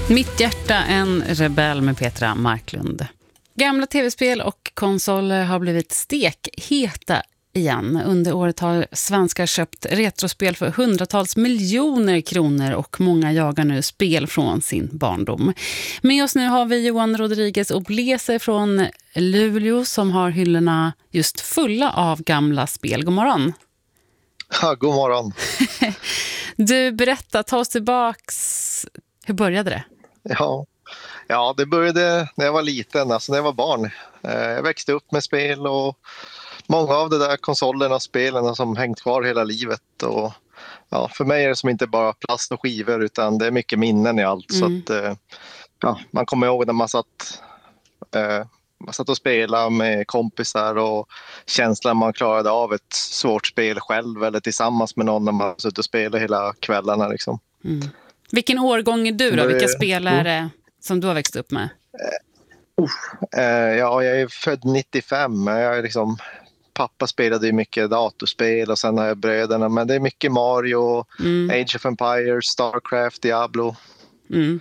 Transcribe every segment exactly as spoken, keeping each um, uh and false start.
Mitt hjärta, en rebell med Petra Marklund. Gamla tv-spel och konsoler har blivit stekheta igen. Under året har svenskar köpt retrospel för hundratals miljoner kronor och många jagar nu spel från sin barndom. Med oss nu har vi Johan Rodriguez och Blese från Luleå som har hyllorna just fulla av gamla spel. God morgon. Ja, god morgon. Du, berätta, ta oss tillbaks. Hur började det? Ja. ja, det började när jag var liten, alltså när jag var barn. Jag växte upp med spel och många av de där konsolerna och spelen som hängt kvar hela livet. Och, ja, för mig är det som inte bara plast och skivor utan det är mycket minnen i allt. Mm. Så att, ja, man kommer ihåg när man satt, eh, man satt och spelade med kompisar och känslan man klarade av ett svårt spel själv eller tillsammans med någon när man suttit och spelade hela kvällarna. Liksom. Mm. Vilken årgång är du då? Vilka spel är det mm. som du har växt upp med? Uh, uh, ja, jag är född nittiofem. Jag är liksom, pappa spelade ju mycket datorspel och sen har jag bröderna. Men det är mycket Mario, mm. Age of Empires, Starcraft, Diablo. Mm.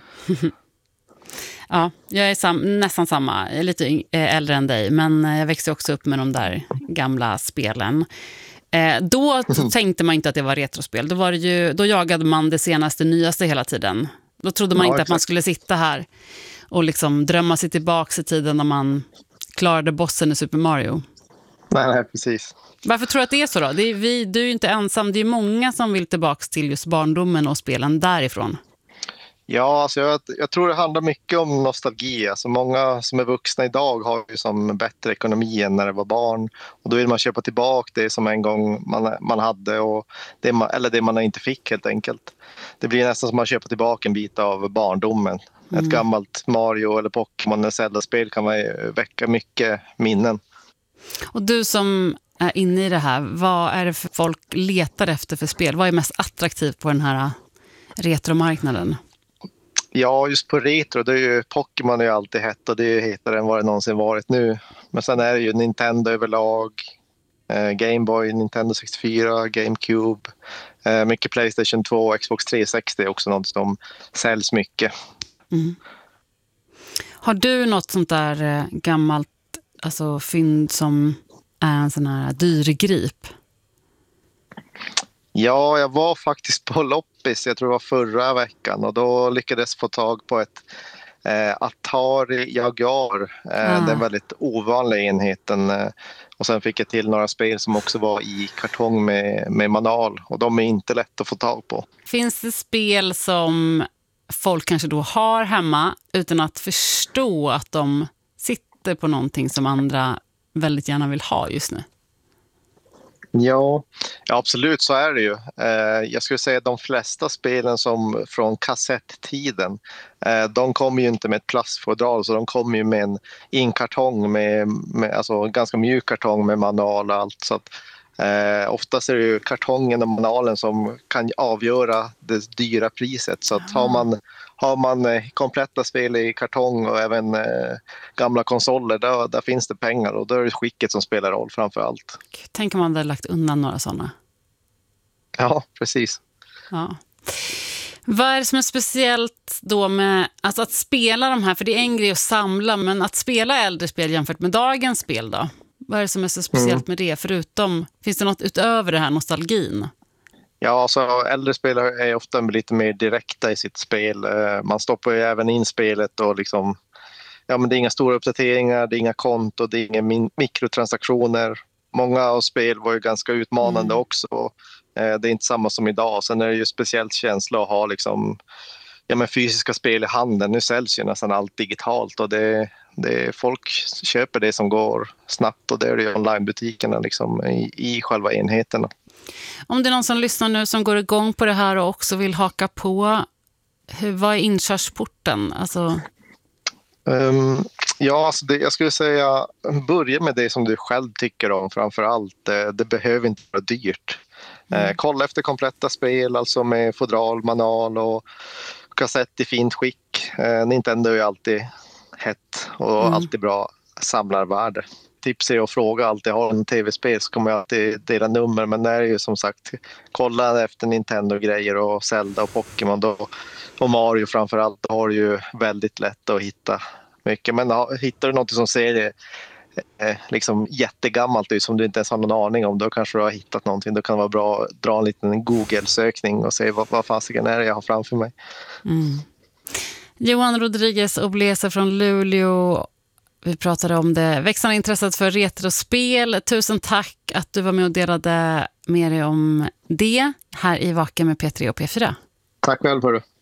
Ja, jag är sam- nästan samma. Jag är lite äldre än dig. Men jag växte också upp med de där gamla spelen. Eh, då mm. tänkte man inte att det var retrospel. Då, var det ju, då jagade man det senaste, nyaste hela tiden. Då trodde man ja, inte exakt. Att man skulle sitta här och liksom drömma sig tillbaka i tiden när man klarade bossen i Super Mario. Nej, nej, precis. Varför tror du att det är så då? Det är vi, du är ju inte ensam. Det är många som vill tillbaka till just barndomen och spelen därifrån. Ja, alltså jag, jag tror det handlar mycket om nostalgi. Alltså många som är vuxna idag har ju som bättre ekonomi än när det var barn. Och då vill man köpa tillbaka det som en gång man, man hade och det man, eller det man inte fick helt enkelt. Det blir nästan som att man köper tillbaka en bit av barndomen. Mm. Ett gammalt Mario eller Pokémon eller Zelda-spel kan man väcka mycket minnen. Och du som är inne i det här, vad är det för folk letar efter för spel? Vad är mest attraktivt på den här retromarknaden? Ja, just på retro, det är ju Pokémon är ju alltid hett och det är ju hetare än vad det någonsin varit nu. Men sen är det ju Nintendo överlag, eh, Game Boy, Nintendo sextiofyra, GameCube, eh, mycket PlayStation två och Xbox trehundrasextio är också något som säljs mycket. Mm. Har du något sånt där eh, gammalt alltså, fynd som är en sån här dyrgrip? Ja, jag var faktiskt på loppis, jag tror det var förra veckan och då lyckades få tag på ett eh, Atari Jaguar, eh, ah. den väldigt ovanliga enheten. Eh, och sen fick jag till några spel som också var i kartong med, med manual och de är inte lätt att få tag på. Finns det spel som folk kanske då har hemma utan att förstå att de sitter på någonting som andra väldigt gärna vill ha just nu? Ja, ja, absolut så är det ju. Eh, jag skulle säga att de flesta spelen som från kassetttiden, eh, de kommer ju inte med ett plastfodral så de kommer ju med en inkartong med, med alltså ganska mjuk kartong med manual och allt. Så att, eh, oftast är det ju kartongen och manualen som kan avgöra det dyra priset. Så att har man Har man eh, kompletta spel i kartong och även eh, gamla konsoler, där, där finns det pengar och då är det skicket som spelar roll framför allt. Tänk om man hade lagt undan några sådana. Ja, precis. Ja. Vad är det som är speciellt då med alltså att spela de här, för det är en grej att samla, men att spela äldre spel jämfört med dagens spel då? Vad är det som är så speciellt mm. med det? Förutom, finns det något utöver det här nostalgin? Ja, alltså äldre spelare är ofta lite mer direkta i sitt spel. Man stoppar ju även in spelet och liksom, ja men det är inga stora uppdateringar, det är inga konto, det är inga min- mikrotransaktioner. Många av spel var ju ganska utmanande mm. också. Det är inte samma som idag. Sen är det ju speciellt känsla att ha liksom, ja men fysiska spel i handen. Nu säljs ju nästan allt digitalt och det, det, folk köper det som går snabbt och det är det ju onlinebutikerna liksom i, i själva enheterna. Om det är någon som lyssnar nu som går igång på det här och också vill haka på, hur, vad är inkörsporten? Alltså... Um, ja, alltså det, jag skulle säga börja med det som du själv tycker om framför allt. Det, det behöver inte vara dyrt. Mm. Eh, kolla efter kompletta spel, alltså med fodral, manual och kassett i fint skick. Eh, Nintendo är alltid hett och mm. alltid bra samlarvärde. tips är att fråga alltid. Har en tv-spel så kommer jag alltid dela nummer. Men det är ju som sagt, kolla efter Nintendo-grejer och Zelda och Pokémon då, och Mario framförallt. Då har du ju väldigt lätt att hitta mycket. Men ja, hittar du något som ser eh, liksom jättegammalt ut som du inte ens har någon aning om, då kanske du har hittat någonting. Då kan det vara bra att dra en liten Google-sökning och se vad, vad fasiken är det jag har framför mig. Mm. Johan Rodriguez Oblese från Luleå. Vi pratade om det växande intresset för retrospel. Tusen tack att du var med och delade med dig om det här i Vaken med P tre och P fyra. Tack väl för det.